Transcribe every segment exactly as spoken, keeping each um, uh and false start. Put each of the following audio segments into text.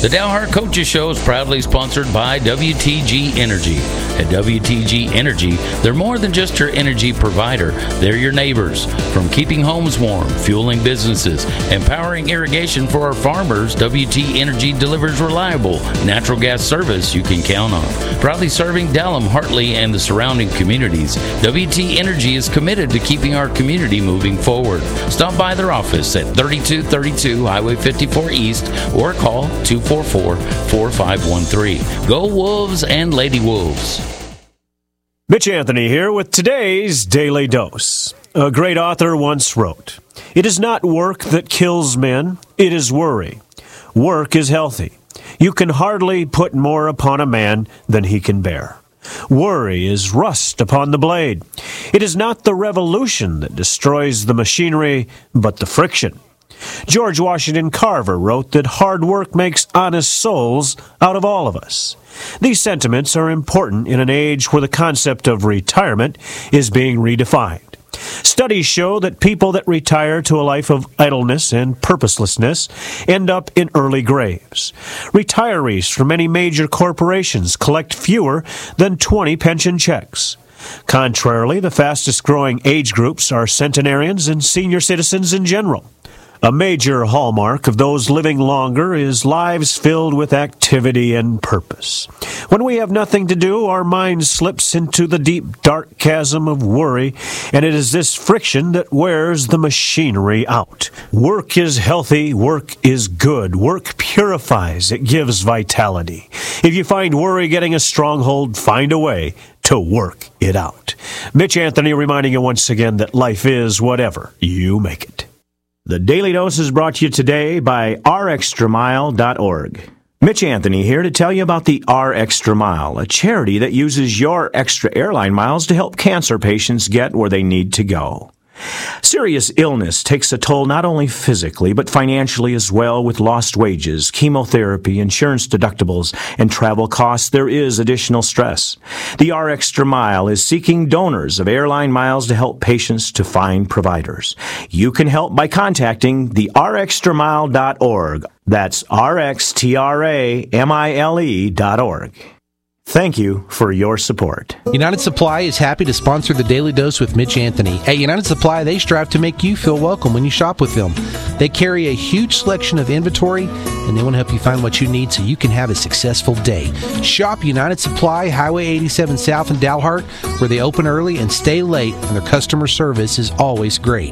The Dalhart Coaches Show is proudly sponsored by W T G Energy. At W T G Energy, they're more than just your energy provider. They're your neighbors. From keeping homes warm, fueling businesses, and powering irrigation for our farmers, W T Energy delivers reliable natural gas service you can count on. Proudly serving Dallam, Hartley, and the surrounding communities, W T Energy is committed to keeping our community moving forward. Stop by their office at thirty-two thirty-two Highway fifty-four East or call two four four, four five one three. Go Wolves and Lady Wolves. Mitch Anthony here with today's Daily Dose. A great author once wrote, "It is not work that kills men, it is worry. Work is healthy. You can hardly put more upon a man than he can bear. Worry is rust upon the blade. It is not the revolution that destroys the machinery, but the friction." George Washington Carver wrote that hard work makes honest souls out of all of us. These sentiments are important in an age where the concept of retirement is being redefined. Studies show that people that retire to a life of idleness and purposelessness end up in early graves. Retirees from many major corporations collect fewer than twenty pension checks. Contrarily, the fastest-growing age groups are centenarians and senior citizens in general. A major hallmark of those living longer is lives filled with activity and purpose. When we have nothing to do, our mind slips into the deep, dark chasm of worry, and it is this friction that wears the machinery out. Work is healthy, work is good, work purifies, it gives vitality. If you find worry getting a stronghold, find a way to work it out. Mitch Anthony reminding you once again that life is whatever you make it. The Daily Dose is brought to you today by R Extra Mile dot org. Mitch Anthony here to tell you about the R Extra Mile, a charity that uses your extra airline miles to help cancer patients get where they need to go. Serious illness takes a toll not only physically, but financially as well. With lost wages, chemotherapy, insurance deductibles, and travel costs, there is additional stress. The R Extra Mile is seeking donors of airline miles to help patients to find providers. You can help by contacting the R Extra Mile dot org. That's R X T R A M I L E dot org. Thank you for your support. United Supply is happy to sponsor the Daily Dose with Mitch Anthony. At United Supply, they strive to make you feel welcome when you shop with them. They carry a huge selection of inventory, and they want to help you find what you need so you can have a successful day. Shop United Supply, Highway eighty-seven South in Dalhart, where they open early and stay late, and their customer service is always great.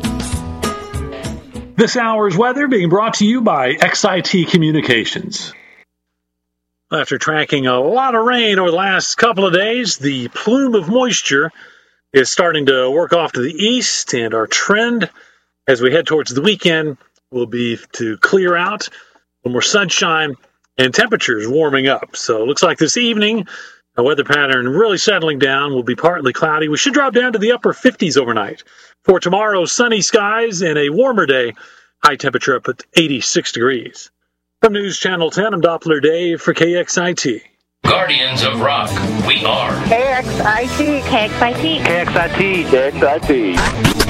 This hour's weather being brought to you by X I T Communications. After tracking a lot of rain over the last couple of days, the plume of moisture is starting to work off to the east, and our trend as we head towards the weekend will be to clear out, a more sunshine, and temperatures warming up. So it looks like this evening, a weather pattern really settling down, will be partly cloudy. We should drop down to the upper fifties overnight. For tomorrow, sunny skies and a warmer day, high temperature up at eighty-six degrees. From News Channel ten, I'm Doppler Dave for K X I T. Guardians of Rock, we are K X I T. K X I T. K X I T. K X I T.